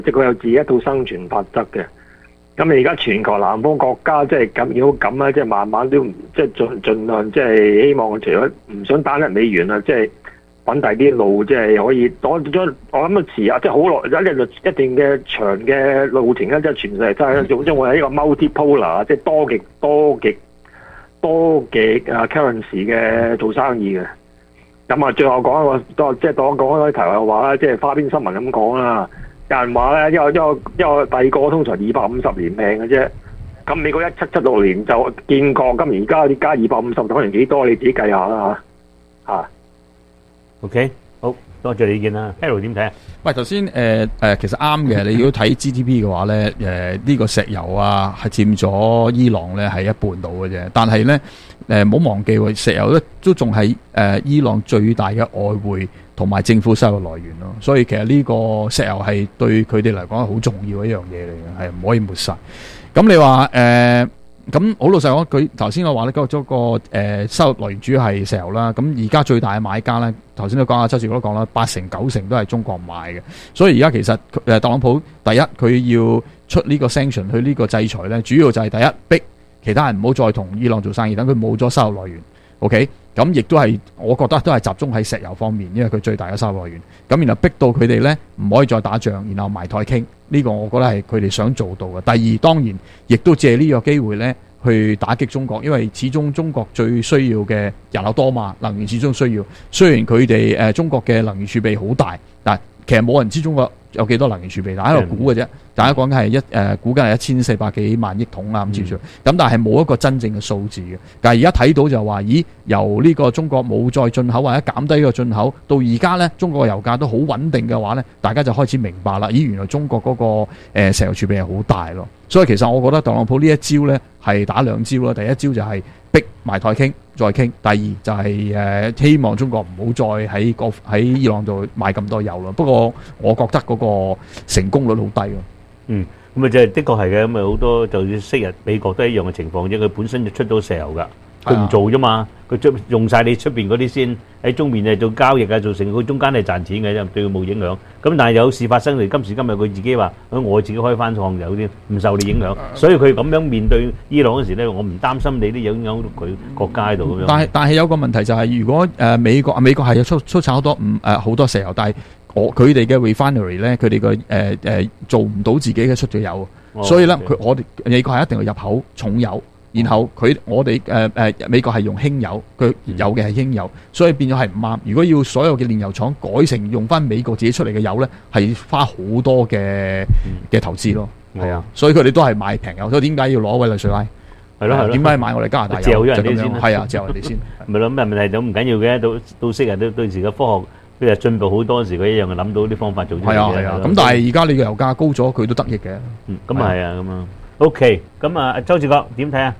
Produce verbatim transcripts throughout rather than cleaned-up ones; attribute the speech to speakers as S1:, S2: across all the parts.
S1: 即係佢有自己一套生存法則嘅。咁你而家全球南方國家即係咁要咁啦，即係慢慢都唔即係盡盡量即係希望除咗唔想單一美元啦，即係揾第啲路，即係可以我咗我諗啊遲啊，即係好耐一一一定嘅長嘅路程咧，即係全世界真係總之我係一個 multipolar， 即係多極多極多極啊 currency 嘅做生意嘅。咁啊，最後講一個即係當講開題外話啦，即係花邊新聞咁講啦。有人話咧，因為因為因為第二個通常二百五十年命嘅啫。咁美國一七七六年就見過，咁而家啲加二百五十，可能幾多？你自己計下啦嚇。嚇。
S2: OK，好多謝你意見啦。Harold 點睇啊？
S3: 喂，頭先誒誒，其實啱嘅。你如果睇 G D P 嘅話咧，誒、呃、呢、這個石油啊係佔咗伊朗咧係一半到嘅啫。但係咧誒，唔好忘記喎，石油咧都仲係誒伊朗最大嘅外匯同埋政府收入來源咯。所以其實呢個石油係對佢哋嚟講係好重要嘅一樣嘢嚟嘅，係唔可以抹殺。咁你話誒？呃咁好老實講，佢頭先我話咧，嗰、那個誒、呃、收入來源主要係石油啦。咁而家最大嘅買家咧，頭先都講啊，周志國都講啦，八成九成都係中國買嘅。所以而家其實誒特朗普第一佢要出呢個 sanction 去呢個制裁咧，主要就係第一逼其他人唔好再同伊朗做生意，等佢冇咗收入來源。OK，咁亦都係我覺得都係集中喺石油方面，因為佢最大嘅收入來源。咁然後逼到佢哋咧唔可以再打仗，然後埋台傾。呢、這個我覺得係佢哋想做到嘅。第二當然亦都借呢個機會咧去打擊中國，因為始終中國最需要嘅人口多嘛，能源始終需要。雖然佢哋誒中國嘅能源儲備好大，但其實冇人知中國有幾多能源儲備，大家喺度估嘅啫。大家講緊係一誒估緊係一千四百幾萬億桶啊咁之類。咁、嗯、但係冇一個真正嘅數字嘅。但係而家睇到就話，咦由呢個中國冇再進口或者減低呢個進口，到而家咧中國嘅油價都好穩定嘅話咧，大家就開始明白啦。咦原來中國嗰、那個誒、呃、石油儲備係好大咯。所以其實我覺得特朗普呢一招咧係打兩招啦。第一招就係逼埋台傾再傾，第二就係、是、誒、呃、希望中國唔好再喺個喺伊朗度買咁多油咯。不過我覺得嗰個成功率好低咯。
S2: 嗯，咁啊即係的確係嘅。咁啊好多就算昔日美國都一樣嘅情況啫。佢本身就出到石油㗎，佢唔做啫嘛。佢出用曬你出邊嗰啲先喺中面誒做交易啊，做成佢中間係賺錢嘅啫，對佢冇影響。咁但係有事發生嚟，今時今日佢自己話：我自己開翻廠有啲唔受你影響。所以佢咁樣面對伊朗嗰時咧，我唔擔心你啲影響到佢國家喺度咁樣。
S3: 但係但係有個問題就係、是，如果誒、呃、美國美國係有出出產好多唔誒好多石油，但係我佢哋嘅 refinery 咧，佢哋嘅誒誒做唔到自己嘅出咗油，哦、所以咧佢、okay. 我哋美國係一定要入口重油。然後佢我哋誒誒美國係用輕油，佢有嘅係輕油，所以變咗係唔啱。如果要所有嘅煉油廠改成用翻美國自己出嚟嘅油咧，係花好多嘅嘅投資咯。係、嗯、啊，所以佢哋都係買平油。所以點解要攞委內瑞拉？係咯係咯，點解買我哋加拿大油？
S2: 借咗人哋先，
S3: 係啊，借人哋先。
S2: 咪咯，咩問題都唔緊要嘅。到到昔日都到時嘅科學佢就進步好多時，佢一樣諗到啲方法做出嚟嘅。係啊係啊，咁但係而家你嘅油價高咗，佢都得益嘅。 嗯，咁啊係啊，咁啊。OK，咁啊，周志國點睇啊？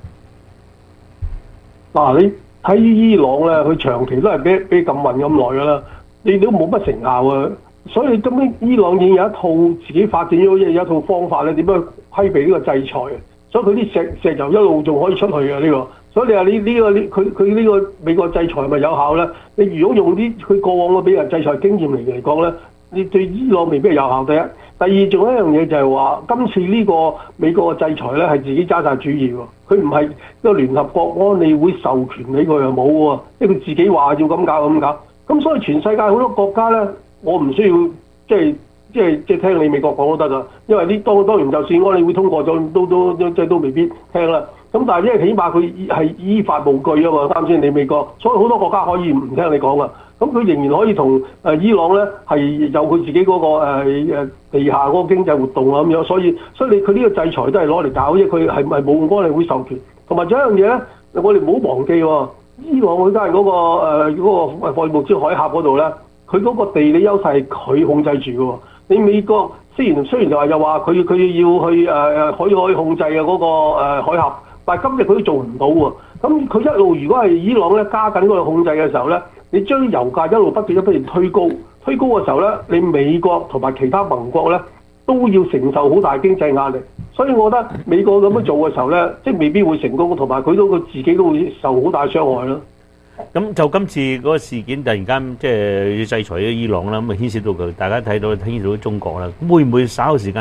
S4: 嗱，你睇伊朗咧，佢長期都係俾俾禁運咁耐噶啦，你都冇乜成效啊。所以根本伊朗已經有一套自己發展咗有一套方法咧，點樣規避呢個制裁啊？所以佢啲石石油一路仲可以出去嘅呢個。所以你話呢呢個呢佢佢呢個美國制裁係咪有效咧？你如果用啲佢過往嘅俾人制裁經驗嚟嚟講咧，你對伊朗未必係有效。第一。第二，仲有一樣嘢就係話，今次呢個美國嘅制裁咧係自己揸晒主意喎，佢唔係個聯合國安理會授權俾佢又冇喎，即係佢自己話要咁搞咁搞，咁所以全世界好多國家咧，我唔需要即係即係即係聽你美國講都得㗎，因為呢當當然就算安理會通過咗，都都即係都未必聽啦。咁但係因為起碼佢係依法無據啊嘛，啱先你美國，所以好多國家可以唔聽你講㗎。咁佢仍然可以同誒伊朗咧係有佢自己嗰、那個誒、呃、地下嗰個經濟活動啊咁樣，所以所以你佢呢個制裁都係攞嚟搞啫，佢係咪冇安理會授權？同埋仲有一樣嘢咧，我哋唔好忘記喎、哦，伊朗佢家係嗰個誒嗰、呃那個霍爾木茲海峽嗰度咧，佢嗰個地理優勢係佢控制住嘅喎。你美國雖然雖然就話又話佢佢要去誒誒可以可以控制嘅嗰、那個、呃、海峽，但係今日佢都做唔到喎。咁佢一路如果係伊朗咧加緊嗰個控制嘅時候咧，你將油價一路不斷不斷推高，推高嘅時候咧，你美國同埋其他盟國咧都要承受好大經濟壓力，所以我覺得美國咁樣做嘅時候咧，即係未必會成功，同埋佢都佢自己都會受好大傷害咯。
S2: 咁就今次嗰個事件突然間即係要制裁咗伊朗啦，咁啊牽涉到佢，大家睇到牽涉到中國啦，咁會唔會稍後時間